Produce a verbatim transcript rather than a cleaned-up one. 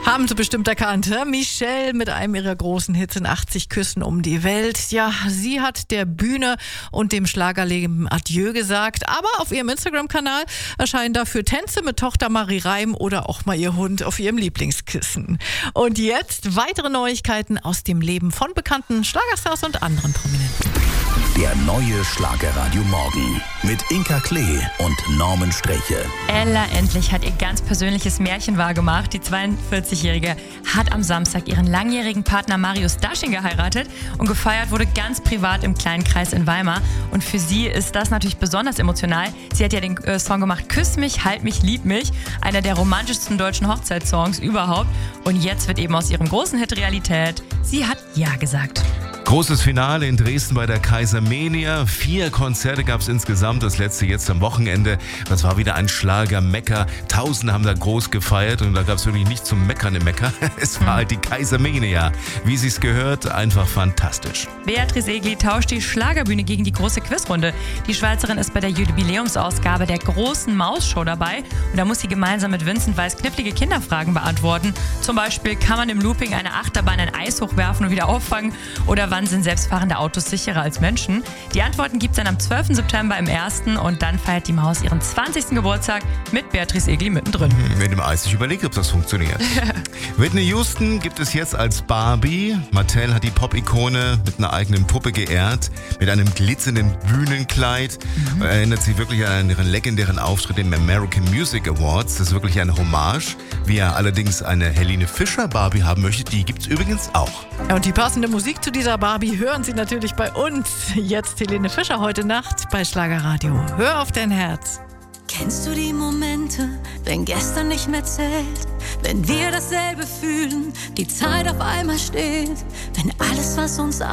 Haben Sie bestimmt erkannt, hä? Michelle mit einem ihrer großen Hits in achtzig Küssen um die Welt. Ja, sie hat der Bühne und dem Schlagerleben Adieu gesagt, aber auf ihrem Instagram-Kanal erscheinen dafür Tänze mit Tochter Marie Reim oder auch mal ihr Hund auf ihrem Lieblingskissen. Und jetzt weitere Neuigkeiten aus dem Leben von bekannten Schlagerstars und anderen Prominenten. Der neue Schlagerradio Morgen mit Inka Klee und Norman Sträche. Ella endlich hat ihr ganz persönliches Märchen wahrgemacht. Die zweiundvierzigjährige hat am Samstag ihren langjährigen Partner Marius Dasching geheiratet und gefeiert wurde ganz privat im kleinen Kreis in Weimar. Und für sie ist das natürlich besonders emotional. Sie hat ja den äh, Song gemacht Küss mich, halt mich, lieb mich. Einer der romantischsten deutschen Hochzeitssongs überhaupt. Und jetzt wird eben aus ihrem großen Hit Realität. Sie hat Ja gesagt. Großes Finale in Dresden bei der Kaisermania. Vier Konzerte gab es insgesamt, das letzte jetzt am Wochenende. Das war wieder ein Schlager-Mecker. Tausende haben da groß gefeiert und da gab es wirklich nicht zum Meckern im Mecker. Es war halt die Kaisermania. Wie sie es gehört, einfach fantastisch. Beatrice Egli tauscht die Schlagerbühne gegen die große Quizrunde. Die Schweizerin ist bei der Jubiläumsausgabe der großen Maus-Show dabei und da muss sie gemeinsam mit Vincent Weiss knifflige Kinderfragen beantworten. Zum Beispiel, kann man im Looping eine Achterbahn ein Eis hochwerfen und wieder auffangen? Oder wann sind selbstfahrende Autos sicherer als Menschen? Die Antworten gibt es dann am zwölften September im ersten und dann feiert die Maus ihren zwanzigsten Geburtstag mit Beatrice Egli mittendrin. Mit dem Eis, ich überlege, ob das funktioniert. Whitney Houston gibt es jetzt als Barbie. Mattel hat die Pop-Ikone mit einer eigenen Puppe geehrt, mit einem glitzernden Bühnenkleid. Mhm. Erinnert sie wirklich an ihren legendären Auftritt im American Music Awards. Das ist wirklich eine Hommage. Wie er allerdings eine Helene Fischer Barbie haben möchte, die gibt es übrigens auch. Ja, und die passende Musik zu dieser Barbie hören Sie natürlich bei uns. Jetzt Helene Fischer heute Nacht bei Schlagerradio. Hör auf dein Herz. Kennst du die Momente, wenn gestern nicht mehr zählt? Wenn wir dasselbe fühlen, die Zeit auf einmal steht? Wenn alles, was uns